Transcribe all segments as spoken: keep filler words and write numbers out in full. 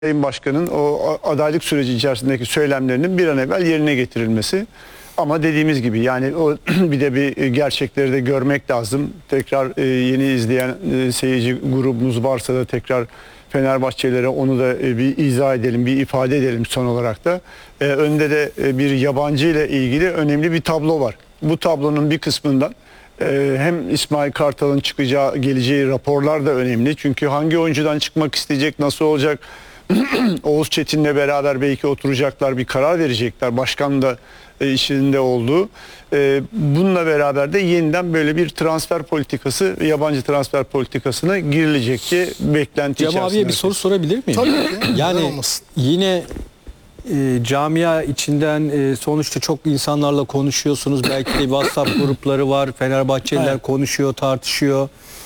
Sayın Başkan'ın o adaylık süreci içerisindeki söylemlerinin bir an evvel yerine getirilmesi. Ama dediğimiz gibi yani o bir de bir gerçekleri de görmek lazım. Tekrar e, yeni izleyen e, seyirci grubumuz varsa da tekrar Fenerbahçelilere onu da e, bir izah edelim, bir ifade edelim son olarak da. E, önde de e, bir yabancı ile ilgili önemli bir tablo var. Bu tablonun bir kısmından e, hem İsmail Kartal'ın çıkacağı, geleceği raporlar da önemli. Çünkü hangi oyuncudan çıkmak isteyecek, nasıl olacak? Oğuz Çetin'le beraber belki oturacaklar, bir karar verecekler. Başkan da e, işinde olduğu. E, bununla beraber de yeniden böyle bir transfer politikası, yabancı transfer politikasına girilecek ki beklenti Cem içerisinde. abiye bir soru sorabilir miyim? Tabii. Yani yine e, camia içinden e, sonuçta çok insanlarla konuşuyorsunuz. Belki de WhatsApp grupları var. Fenerbahçeliler Evet. konuşuyor, tartışıyor.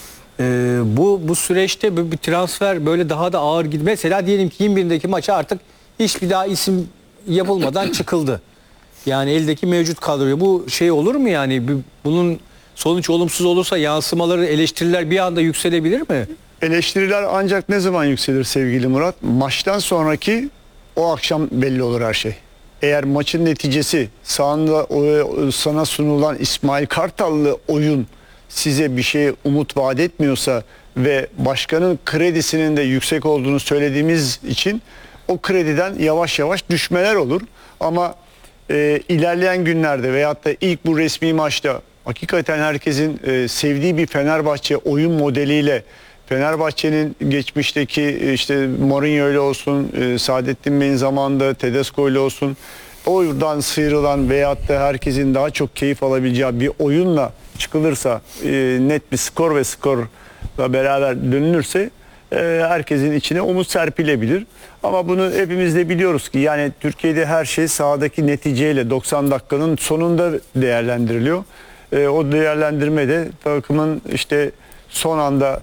Ee, bu bu süreçte bir, bir transfer böyle daha da ağır gidiyor. Mesela diyelim ki yirmi birindeki maça artık hiçbir daha isim yapılmadan çıkıldı. Yani eldeki mevcut kadroya bu şey olur mu yani? Bir- bunun sonuç olumsuz olursa yansımaları, eleştiriler bir anda yükselebilir mi? Eleştiriler ancak ne zaman yükselir sevgili Murat? Maçtan sonraki o akşam belli olur her şey. Eğer maçın neticesi sahanda o, sana sunulan İsmail Kartallı oyun size bir şey umut vaat etmiyorsa ve başkanın kredisinin de yüksek olduğunu söylediğimiz için o krediden yavaş yavaş düşmeler olur. Ama e, ilerleyen günlerde veyahut da ilk bu resmi maçta hakikaten herkesin e, sevdiği bir Fenerbahçe oyun modeliyle Fenerbahçe'nin geçmişteki e, işte Mourinho ile olsun, e, Saadettin Bey'in zamanında Tedesco ile olsun oradan sıyrılan veyahut da herkesin daha çok keyif alabileceği bir oyunla çıkılırsa, e, net bir skor ve skorla beraber dönülürse e, herkesin içine umut serpilebilir. Ama bunu hepimiz de biliyoruz ki yani Türkiye'de her şey sahadaki neticeyle doksan dakikanın sonunda değerlendiriliyor. E, o değerlendirme de takımın işte son anda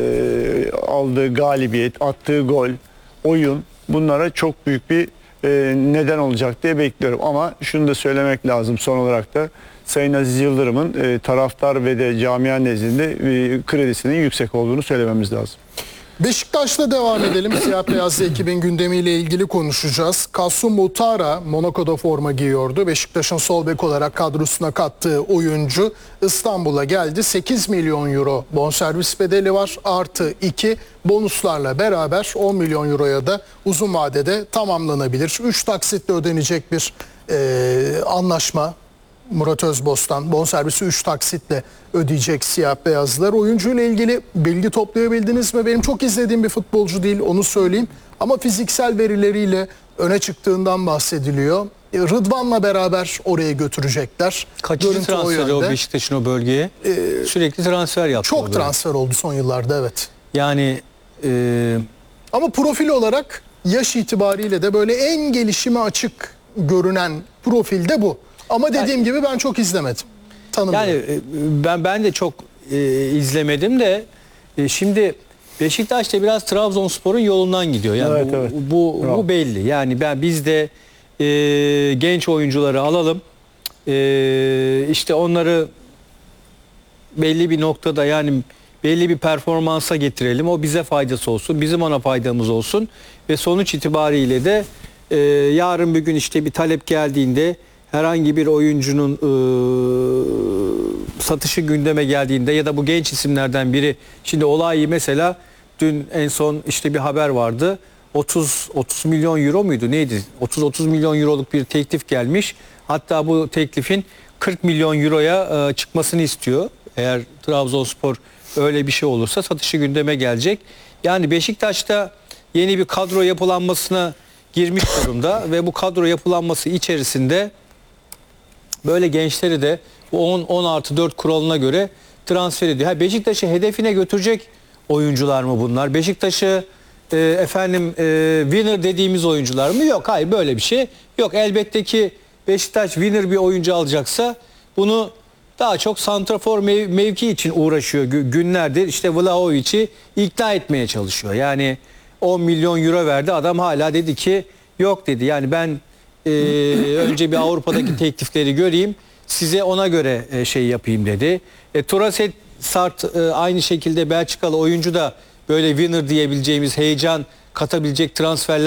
e, aldığı galibiyet, attığı gol, oyun bunlara çok büyük bir e, neden olacak diye bekliyorum. Ama şunu da söylemek lazım son olarak da Sayın Aziz Yıldırım'ın e, taraftar ve de camia nezdinde e, kredisinin yüksek olduğunu söylememiz lazım. Beşiktaş'la devam edelim. Siyah beyazlı ekibin gündemiyle ilgili konuşacağız. Kasum Muhtar'a Monaco'da forma giyiyordu. Beşiktaş'ın sol bek olarak kadrosuna kattığı oyuncu İstanbul'a geldi. sekiz milyon euro bonservis bedeli var. Artı iki bonuslarla beraber on milyon euroya da uzun vadede tamamlanabilir. üç taksitle ödenecek bir e, anlaşma. Murat Özbostan bonservisi üç taksitle ödeyecek siyah beyazlar. Oyuncuyla ilgili bilgi toplayabildiniz mi? Benim çok izlediğim bir futbolcu değil, onu söyleyeyim. Ama fiziksel verileriyle öne çıktığından bahsediliyor. E, Rıdvan'la beraber oraya götürecekler. Kaçıncı Görüntü o transferi o yönde. Beşiktaş'ın o bölgeye? Sürekli transfer yaptı. o Çok bölge. transfer oldu son yıllarda, evet. Yani e, Ama profil olarak yaş itibariyle de böyle en gelişime açık görünen profil de bu. Ama dediğim gibi ben çok izlemedim. Tanımıyorum. Yani e, ben ben de çok e, izlemedim de e, şimdi Beşiktaş da biraz Trabzonspor'un yolundan gidiyor. Yani Evet, bu, evet. bu Bravo. bu belli. Yani ben biz de e, genç oyuncuları alalım. E, işte onları belli bir noktada yani belli bir performansa getirelim. O bize faydası olsun, bizim ona faydamız olsun ve sonuç itibariyle de e, yarın bir gün işte bir talep geldiğinde herhangi bir oyuncunun e, satışı gündeme geldiğinde ya da bu genç isimlerden biri, şimdi olay mesela dün en son işte bir haber vardı, otuz otuz milyon euro muydu neydi, otuz otuz milyon euroluk bir teklif gelmiş, hatta bu teklifin kırk milyon euroya e, çıkmasını istiyor. Eğer Trabzonspor öyle bir şey olursa satışı gündeme gelecek. Yani Beşiktaş'ta yeni bir kadro yapılanmasına girmiş durumda ve bu kadro yapılanması içerisinde böyle gençleri de bu on on artı dört kuralına göre transfer ediyor. Ha, Beşiktaş'ı hedefine götürecek oyuncular mı bunlar? Beşiktaş'ı e, efendim e, winner dediğimiz oyuncular mı? Yok, hayır, böyle bir şey yok. Elbette ki Beşiktaş winner bir oyuncu alacaksa bunu daha çok santrafor mev mevki için uğraşıyor günlerdir. İşte Vlahovic'i ikna etmeye çalışıyor. Yani on milyon euro verdi, adam hala dedi ki yok dedi. Yani ben e, önce bir Avrupa'daki teklifleri göreyim, size ona göre e, şey yapayım dedi. E, Turaset Sart e, aynı şekilde Belçikalı oyuncu da böyle winner diyebileceğimiz heyecan katabilecek transferler